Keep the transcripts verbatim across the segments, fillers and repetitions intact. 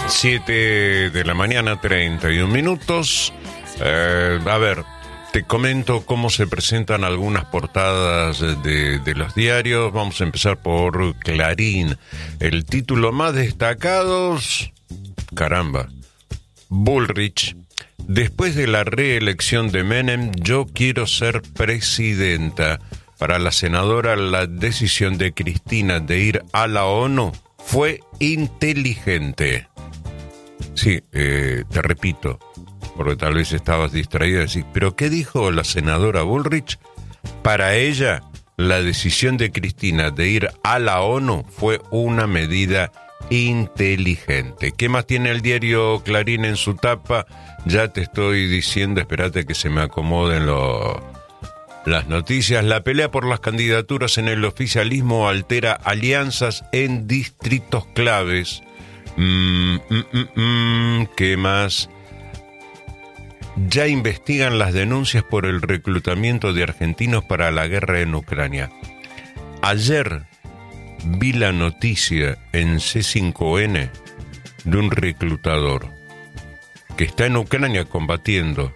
siete de la mañana, treinta y un minutos. Eh, a ver, te comento cómo se presentan algunas portadas de, de los diarios. Vamos a empezar por Clarín. El título más destacado, caramba, Bullrich. Después de la reelección de Menem, yo quiero ser presidenta. Para la senadora, la decisión de Cristina de ir a la ONU fue inteligente. Sí, eh, te repito, porque tal vez estabas distraída, decir, ¿pero qué dijo la senadora Bullrich? Para ella, la decisión de Cristina de ir a la ONU fue una medida inteligente. ¿Qué más tiene el diario Clarín en su tapa? Ya te estoy diciendo, espérate que se me acomoden los... las noticias. La pelea por las candidaturas en el oficialismo altera alianzas en distritos claves. Mm, mm, mm, mm, ¿Qué más? Ya investigan las denuncias por el reclutamiento de argentinos para la guerra en Ucrania. Ayer vi la noticia en C cinco N de un reclutador que está en Ucrania combatiendo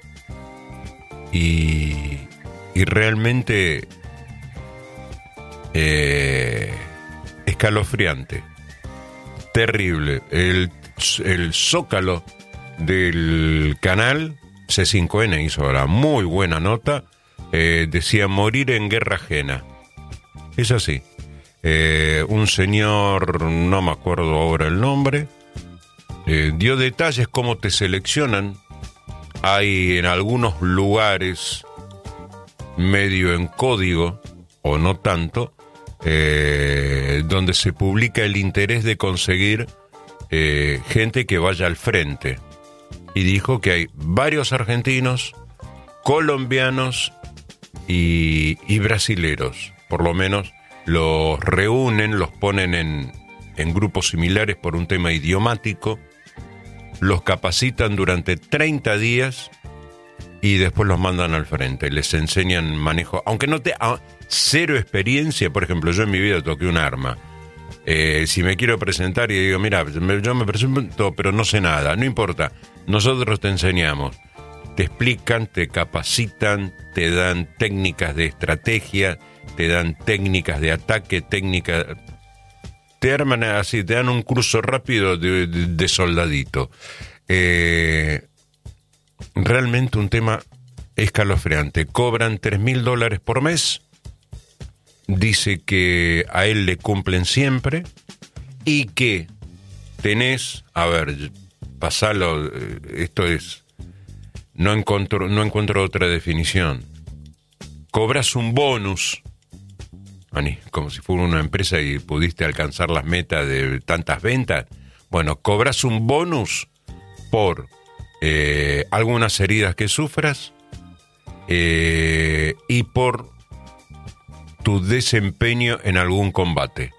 y... Y realmente eh, escalofriante, terrible. El, el Zócalo del canal C cinco N hizo ahora muy buena nota, eh, decía morir en guerra ajena. Es así. Eh, un señor, no me acuerdo ahora el nombre, eh, dio detalles cómo te seleccionan. Hay en algunos lugares... medio en código, o no tanto, eh, donde se publica el interés de conseguir eh, gente que vaya al frente. Y dijo que hay varios argentinos, colombianos y, y brasileros. Por lo menos los reúnen, los ponen en, en grupos similares por un tema idiomático, los capacitan durante treinta días y después los mandan al frente, les enseñan manejo, aunque no te... Ah, cero experiencia. Por ejemplo, yo en mi vida toqué un arma. Eh, si me quiero presentar y digo, mira, yo me presento, pero no sé nada, no importa, nosotros te enseñamos. Te explican, te capacitan, te dan técnicas de estrategia, te dan técnicas de ataque, técnicas... Te arman así, te dan un curso rápido de, de, de soldadito. Eh... Realmente un tema escalofriante. Cobran tres mil dólares por mes. Dice que a él le cumplen siempre. Y que tenés... A ver, pasalo... Esto es... No encuentro, no encuentro otra definición. Cobras un bonus. Ani, como si fuera una empresa y pudiste alcanzar las metas de tantas ventas. Bueno, cobras un bonus por... Eh, algunas heridas que sufras eh, y por tu desempeño en algún combate.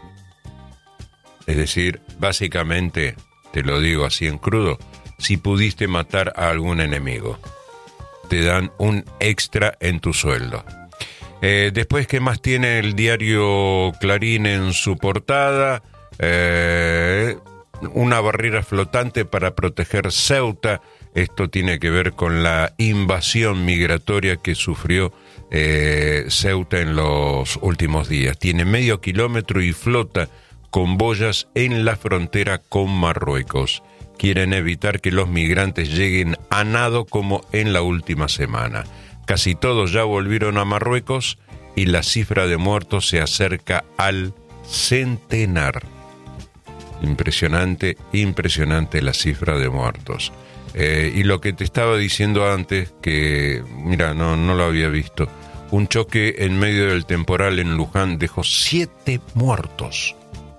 Es decir, básicamente, te lo digo así en crudo, si pudiste matar a algún enemigo, te dan un extra en tu sueldo. Eh, después, ¿qué más tiene el diario Clarín en su portada? Eh... Una barrera flotante para proteger Ceuta. Esto tiene que ver con la invasión migratoria que sufrió eh, Ceuta en los últimos días. Tiene medio kilómetro y flota con boyas en la frontera con Marruecos. Quieren evitar que los migrantes lleguen a nado como en la última semana. Casi todos ya volvieron a Marruecos y la cifra de muertos se acerca al centenar. Impresionante, impresionante la cifra de muertos. Eh, y lo que te estaba diciendo antes, que, mira, no, no lo había visto. Un choque en medio del temporal en Luján dejó siete muertos.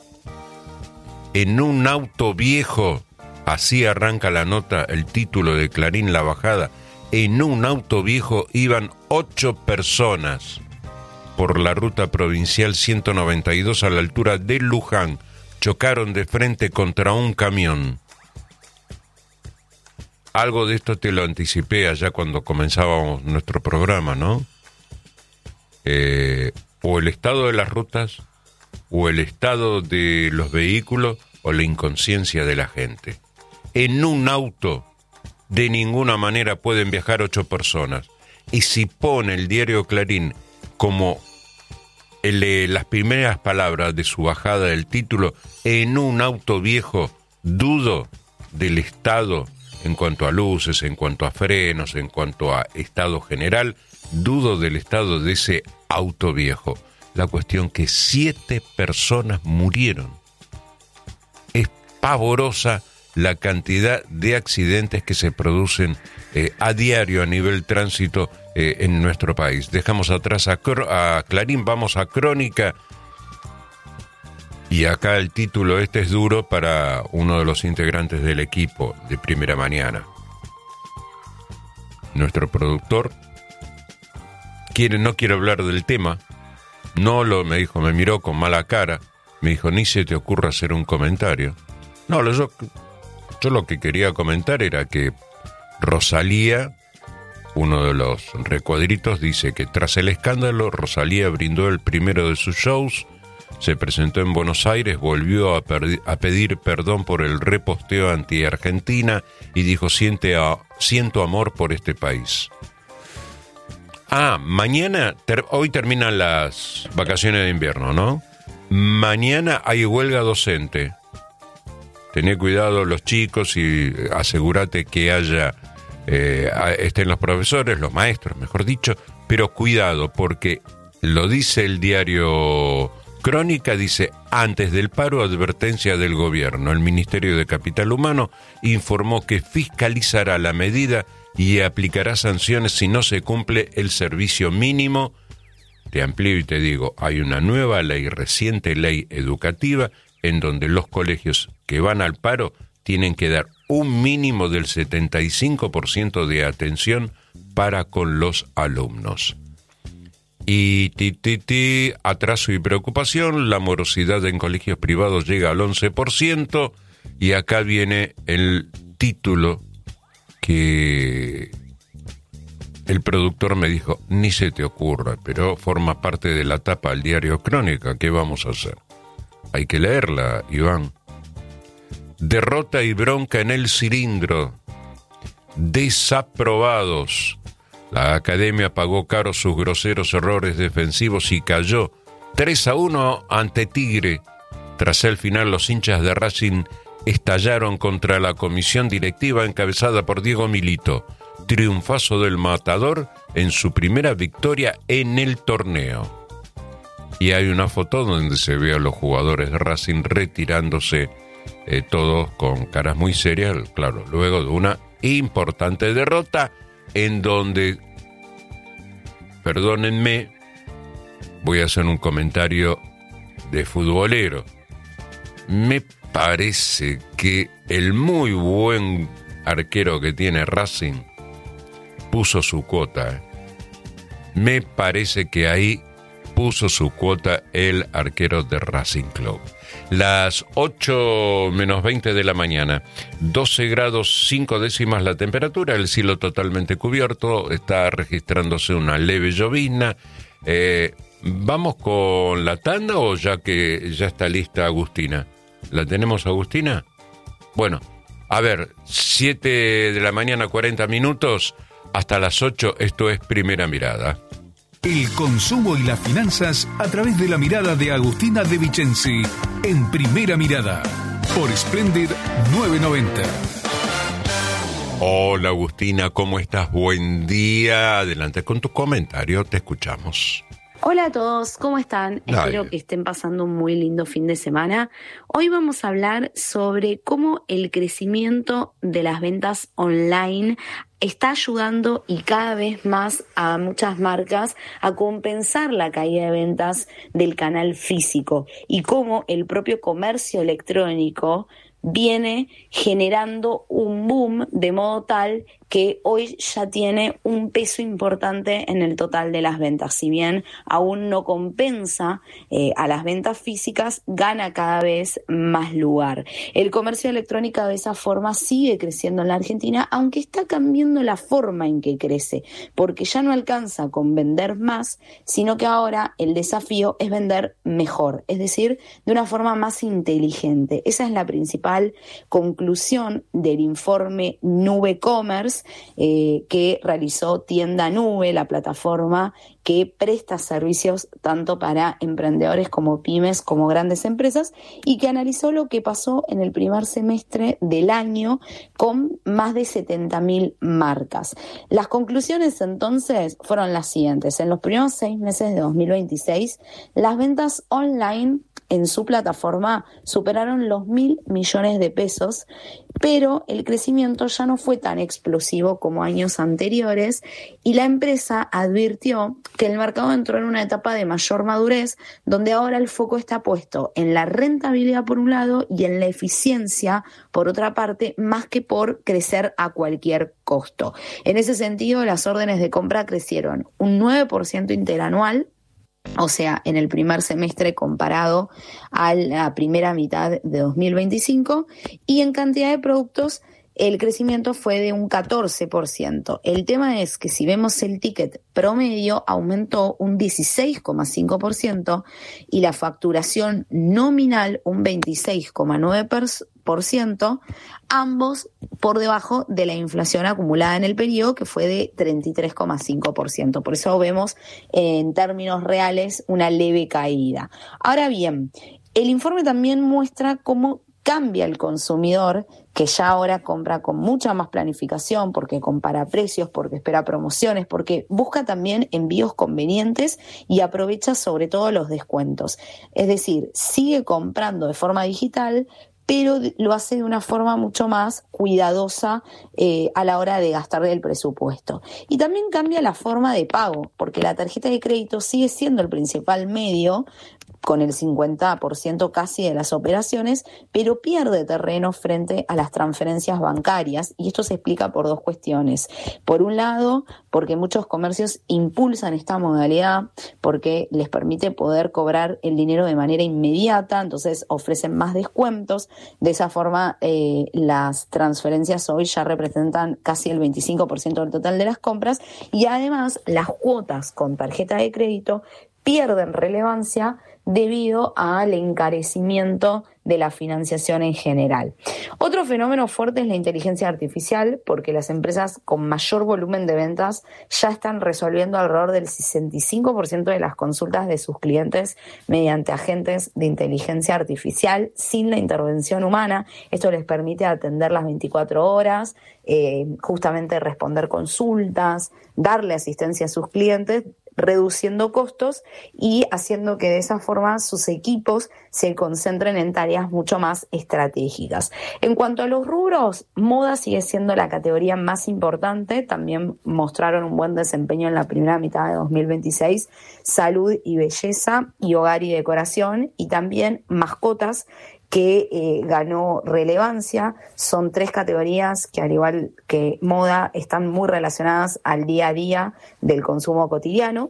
En un auto viejo, así arranca la nota, el título de Clarín, La Bajada. En un auto viejo iban ocho personas por la ruta provincial ciento noventa y dos a la altura de Luján. Chocaron de frente contra un camión. Algo de esto te lo anticipé allá cuando comenzábamos nuestro programa, ¿no? Eh, o el estado de las rutas, o el estado de los vehículos, o la inconsciencia de la gente. En un auto de ninguna manera pueden viajar ocho personas. Y si pone el diario Clarín como el, eh, las primeras palabras de su bajada del título, en un auto viejo, dudo del estado en cuanto a luces, en cuanto a frenos, en cuanto a estado general, dudo del estado de ese auto viejo. La cuestión que siete personas murieron. Es pavorosa la cantidad de accidentes que se producen eh, a diario a nivel tránsito eh, en nuestro país. Dejamos atrás a, a Clarín, vamos a Crónica. Y acá el título este es duro para uno de los integrantes del equipo de Primera Mañana. Nuestro productor quiere, no quiere hablar del tema. No lo, me dijo, me miró con mala cara. Me dijo, ni se te ocurra hacer un comentario. No, lo, yo, yo lo que quería comentar era que Rosalía, uno de los recuadritos, dice que tras el escándalo, Rosalía brindó el primero de sus shows. Se presentó en Buenos Aires, volvió a, per- a pedir perdón por el reposteo anti-Argentina y dijo, Siente a, siento amor por este país. Ah, mañana, ter- hoy terminan las vacaciones de invierno, ¿no? Mañana hay huelga docente. Tené cuidado los chicos y asegúrate que haya, eh, estén los profesores, los maestros, mejor dicho, pero cuidado porque lo dice el diario Crónica, dice, antes del paro, advertencia del gobierno. El Ministerio de Capital Humano informó que fiscalizará la medida y aplicará sanciones si no se cumple el servicio mínimo. Te amplío y te digo, hay una nueva ley, reciente ley educativa, en donde los colegios que van al paro tienen que dar un mínimo del setenta y cinco por ciento de atención para con los alumnos. Y ti, ti, ti, atraso y preocupación, la morosidad en colegios privados llega al once por ciento y acá viene el título que el productor me dijo, ni se te ocurra, pero forma parte de la tapa del diario Crónica, ¿qué vamos a hacer? Hay que leerla, Iván. Derrota y bronca en el cilindro. Desaprobados. La academia pagó caro sus groseros errores defensivos y cayó tres a uno ante Tigre. Tras el final, los hinchas de Racing estallaron contra la comisión directiva encabezada por Diego Milito. Triunfazo del Matador en su primera victoria en el torneo. Y hay una foto donde se ve a los jugadores de Racing retirándose, eh, todos con caras muy serias, claro, luego de una importante derrota en donde, perdónenme, voy a hacer un comentario de futbolero. Me parece que el muy buen arquero que tiene Racing puso su cuota. Me parece que ahí puso su cuota el arquero de Racing Club. Las ocho menos veinte de la mañana, doce grados cinco décimas la temperatura, el cielo totalmente cubierto, está registrándose una leve llovizna. Eh, ¿Vamos con la tanda o ya que ya está lista Agustina? ¿La tenemos, Agustina? Bueno, a ver, siete de la mañana, cuarenta minutos, hasta las ocho, esto es Primera Mirada. El consumo y las finanzas a través de la mirada de Agustina De Vicenzi en Primera Mirada por Splendid novecientos noventa. Hola Agustina, ¿cómo estás? Buen día. Adelante con tu comentario, te escuchamos. Hola a todos, ¿cómo están? Dale. Espero que estén pasando un muy lindo fin de semana. Hoy vamos a hablar sobre cómo el crecimiento de las ventas online está ayudando y cada vez más a muchas marcas a compensar la caída de ventas del canal físico y cómo el propio comercio electrónico viene generando un boom de modo tal que hoy ya tiene un peso importante en el total de las ventas. Si bien aún no compensa eh, a las ventas físicas, gana cada vez más lugar. El comercio electrónico de esa forma sigue creciendo en la Argentina, aunque está cambiando la forma en que crece, porque ya no alcanza con vender más, sino que ahora el desafío es vender mejor, es decir, de una forma más inteligente. Esa es la principal conclusión del informe Nube Commerce eh, que realizó Tienda Nube, la plataforma que presta servicios tanto para emprendedores como pymes, como grandes empresas, y que analizó lo que pasó en el primer semestre del año con más de setenta mil marcas. Las conclusiones entonces fueron las siguientes. En los primeros seis meses de dos mil veintiséis, las ventas online en su plataforma superaron los mil millones de pesos, pero el crecimiento ya no fue tan explosivo como años anteriores y la empresa advirtió que el mercado entró en una etapa de mayor madurez, donde ahora el foco está puesto en la rentabilidad por un lado y en la eficiencia por otra parte, más que por crecer a cualquier costo. En ese sentido, las órdenes de compra crecieron un nueve por ciento interanual, o sea, en el primer semestre comparado a la primera mitad de dos mil veinticinco, y en cantidad de productos el crecimiento fue de un catorce por ciento. El tema es que si vemos el ticket promedio aumentó un dieciséis coma cinco por ciento y la facturación nominal un veintiséis coma nueve por ciento, ambos por debajo de la inflación acumulada en el periodo, que fue de treinta y tres coma cinco por ciento. Por eso vemos en términos reales una leve caída. Ahora bien, el informe también muestra cómo cambia el consumidor, que ya ahora compra con mucha más planificación, porque compara precios, porque espera promociones, porque busca también envíos convenientes y aprovecha sobre todo los descuentos. Es decir, sigue comprando de forma digital, pero lo hace de una forma mucho más cuidadosa eh, a la hora de gastar del presupuesto. Y también cambia la forma de pago, porque la tarjeta de crédito sigue siendo el principal medio, con el cincuenta por ciento casi de las operaciones, pero pierde terreno frente a las transferencias bancarias, y esto se explica por dos cuestiones. Por un lado, porque muchos comercios impulsan esta modalidad, porque les permite poder cobrar el dinero de manera inmediata, entonces ofrecen más descuentos. De esa forma, eh, las transferencias hoy ya representan casi el veinticinco por ciento del total de las compras, y además las cuotas con tarjeta de crédito pierden relevancia debido al encarecimiento de la financiación en general. Otro fenómeno fuerte es la inteligencia artificial, porque las empresas con mayor volumen de ventas ya están resolviendo alrededor del sesenta y cinco por ciento de las consultas de sus clientes mediante agentes de inteligencia artificial sin la intervención humana. Esto les permite atender las veinticuatro horas, eh, justamente responder consultas, darle asistencia a sus clientes, reduciendo costos y haciendo que de esa forma sus equipos se concentren en tareas mucho más estratégicas. En cuanto a los rubros, moda sigue siendo la categoría más importante, también mostraron un buen desempeño en la primera mitad de dos mil veintiséis, salud y belleza y hogar y decoración, y también mascotas, que eh, ganó relevancia. Son tres categorías que, al igual que moda, están muy relacionadas al día a día del consumo cotidiano.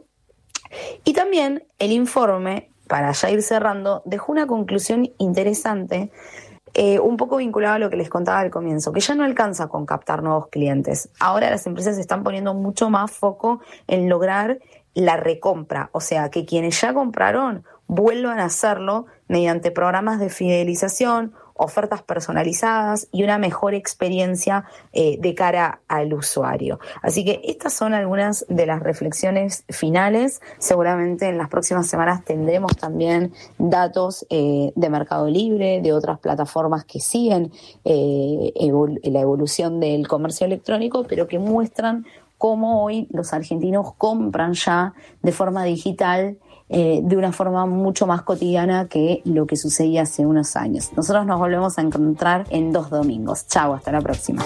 Y también el informe, para ya ir cerrando, dejó una conclusión interesante, eh, un poco vinculado a lo que les contaba al comienzo, que ya no alcanza con captar nuevos clientes. Ahora las empresas están poniendo mucho más foco en lograr la recompra, o sea, que quienes ya compraron vuelvan a hacerlo mediante programas de fidelización, ofertas personalizadas y una mejor experiencia eh, de cara al usuario. Así que estas son algunas de las reflexiones finales. Seguramente en las próximas semanas tendremos también datos eh, de Mercado Libre, de otras plataformas que siguen eh, evol- la evolución del comercio electrónico, pero que muestran cómo hoy los argentinos compran ya de forma digital, eh, de una forma mucho más cotidiana que lo que sucedía hace unos años. Nosotros nos volvemos a encontrar en dos domingos. Chau, hasta la próxima.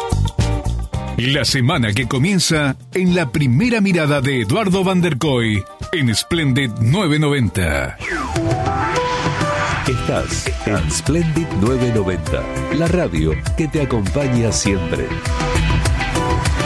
La semana que comienza en la primera mirada de Eduardo Van der Kooi en Splendid nueve noventa. Estás en Splendid nueve noventa, la radio que te acompaña siempre.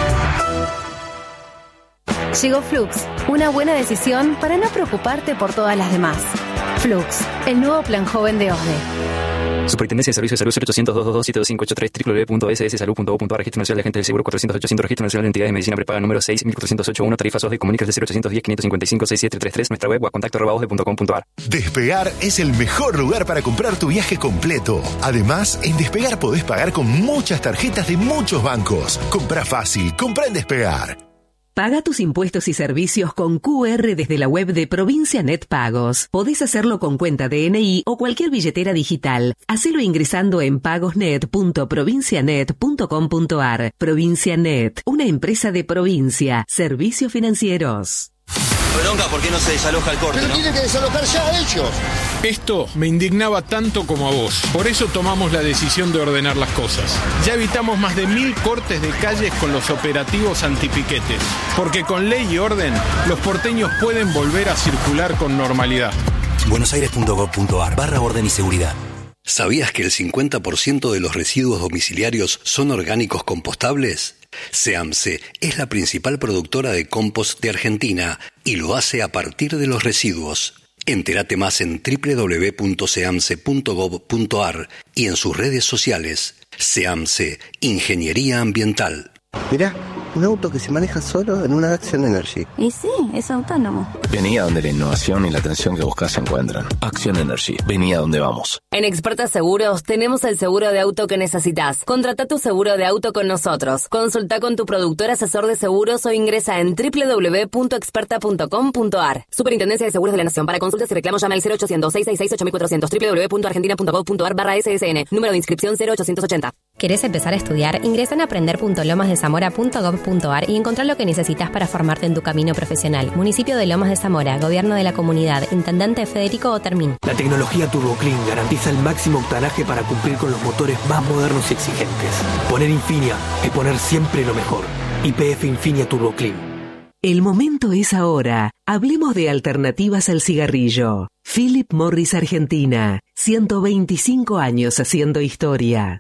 Llegó Flux, una buena decisión para no preocuparte por todas las demás. Flux, el nuevo plan joven de O S D E. Superintendencia de Servicios de Salud cero ochocientos, doscientos veintidós, siete dos cinco ocho tres, doble u doble u doble u punto s s salud punto gov punto a r, Registro Nacional de Agentes del Seguro cuatrocientos ochocientos, Registro Nacional de Entidades de Medicina Prepaga número seis mil cuatrocientos ochenta y uno, tarifas O S D E, comunicas de cero ochocientos diez, quinientos cincuenta y cinco, sesenta y siete treinta y tres, nuestra web o a contacto arroba osde punto com punto a r. Despegar es el mejor lugar para comprar tu viaje completo. Además, en Despegar podés pagar con muchas tarjetas de muchos bancos. Comprá fácil, comprá en Despegar. Paga tus impuestos y servicios con Q R desde la web de Provincia Net Pagos. Podés hacerlo con cuenta D N I o cualquier billetera digital. Hacelo ingresando en pagosnet punto provincianet punto com punto a r. Provincia Net, una empresa de provincia. Servicios financieros. Bronca, ¿por qué no se desaloja el corte? Pero ¿no? tienen que desalojar ya ellos. Esto me indignaba tanto como a vos. Por eso tomamos la decisión de ordenar las cosas. Ya evitamos más de mil cortes de calles con los operativos antipiquetes. Porque con ley y orden, los porteños pueden volver a circular con normalidad. buenosaires punto gov punto a r barra orden y seguridad. ¿Sabías que el cincuenta por ciento de los residuos domiciliarios son orgánicos compostables? SEAMSE es la principal productora de compost de Argentina y lo hace a partir de los residuos. Entérate más en doble u doble u doble u punto seamse punto gov punto a r y en sus redes sociales. SEAMSE, Ingeniería Ambiental. Mirá, un auto que se maneja solo en una Action Energy. Y sí, es autónomo. Vení a donde la innovación y la atención que buscas se encuentran. Action Energy, vení a donde vamos. En Experta Seguros tenemos el seguro de auto que necesitas. Contrata tu seguro de auto con nosotros. Consulta con tu productor asesor de seguros o ingresa en doble u doble u doble u punto experta punto com punto a r. Superintendencia de Seguros de la Nación. Para consultas y reclamos llama al cero ochocientos, seiscientos sesenta y seis, ocho mil cuatrocientos, doble u doble u doble u punto argentina punto gov punto a r barra S S N. Número de inscripción cero ochocientos ochenta. ¿Querés empezar a estudiar? Ingresa en aprender punto lomas de zamora punto gov punto a r y encontrar lo que necesitas para formarte en tu camino profesional. Municipio de Lomas de Zamora, Gobierno de la Comunidad, Intendente Federico Otermín. La tecnología TurboClean garantiza el máximo octanaje para cumplir con los motores más modernos y exigentes. Poner Infinia es poner siempre lo mejor. Y P F Infinia TurboClean. El momento es ahora. Hablemos de alternativas al cigarrillo. Philip Morris Argentina. ciento veinticinco años haciendo historia.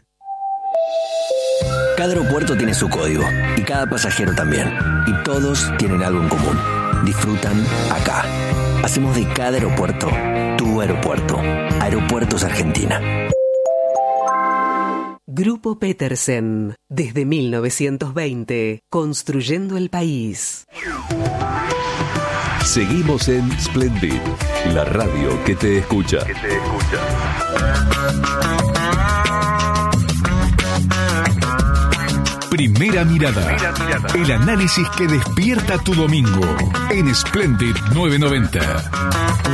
Cada aeropuerto tiene su código y cada pasajero también. Y todos tienen algo en común. Disfrutan acá. Hacemos de cada aeropuerto tu aeropuerto. Aeropuertos Argentina. Grupo Petersen. Desde mil novecientos veinte. Construyendo el país. Seguimos en Splendid. La radio que te escucha. Que te escucha. Primera mirada. Primera mirada. El análisis que despierta tu domingo en Splendid novecientos noventa.